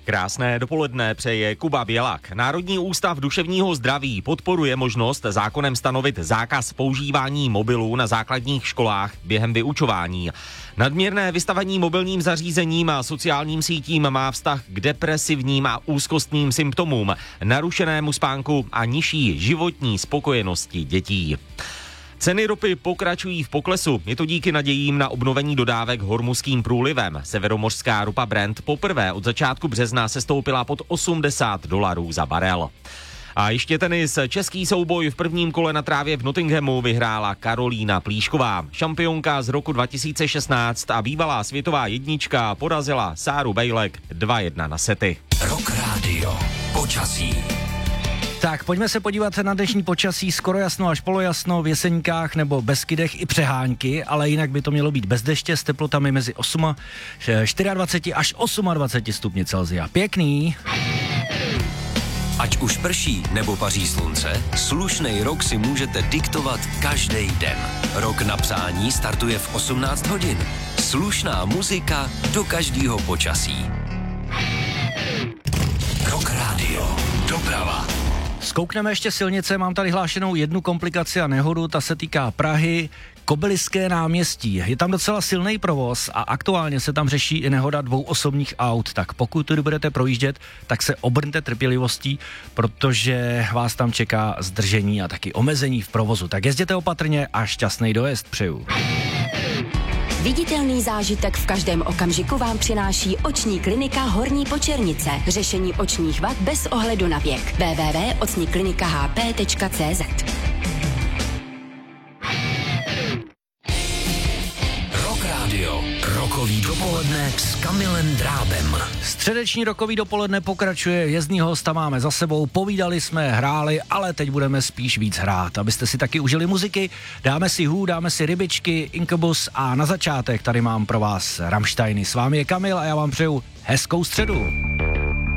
Krásné dopoledne přeje Kuba Bělak. Národní ústav duševního zdraví podporuje možnost zákonem stanovit zákaz používání mobilů na základních školách během vyučování. Nadměrné vystavení mobilním zařízením a sociálním sítím má vztah k depresivním a úzkostným symptomům, narušenému spánku a nižší životní spokojenosti dětí. Ceny ropy pokračují v poklesu. Je to díky nadějím na obnovení dodávek Hormuzským průlivem. Severomořská ropa Brent poprvé od začátku března sestoupila pod $80 za barel. A ještě tenis. Český souboj v prvním kole na trávě v Nottinghamu vyhrála Karolína Plíšková. Šampionka z roku 2016 a bývalá světová jednička porazila Sáru Bejlek 2-1 na sety. Rock Radio. Počasí. Tak, pojďme se podívat na dnešní počasí, skoro jasno až polojasno, v Jeseníkách nebo Beskydech i přehánky, ale jinak by to mělo být bez deště s teplotami mezi 24 až 28 stupni Celsia. Pěkný. Ať už prší nebo paří slunce, slušnej rok si můžete diktovat každý den. Rok na přání startuje v 18 hodin. Slušná muzika do každého počasí. Rock Radio. Doprava. Zkoukneme ještě silnice, mám tady hlášenou jednu komplikaci a nehodu, ta se týká Prahy, Kobyliské náměstí. Je tam docela silný provoz a aktuálně se tam řeší i nehoda 2 osobních aut, tak pokud tudy budete projíždět, tak se obrňte trpělivostí, protože vás tam čeká zdržení a taky omezení v provozu. Tak jezděte opatrně a šťastný dojezd přeju. Viditelný zážitek v každém okamžiku vám přináší oční klinika Horní Počernice. Řešení očních vad bez ohledu na věk. www.ocniklinikahp.cz. Rock Radio. Rokový dopoledne s Kamilem Drábem. Středeční rokový dopoledne pokračuje, jezdní hosta máme za sebou, povídali jsme, hráli, ale teď budeme spíš víc hrát. Abyste si taky užili muziky, dáme si dáme si Rybičky, Incubus a na začátek tady mám pro vás Rammsteiny. S vámi je Kamil a já vám přeju hezkou středu.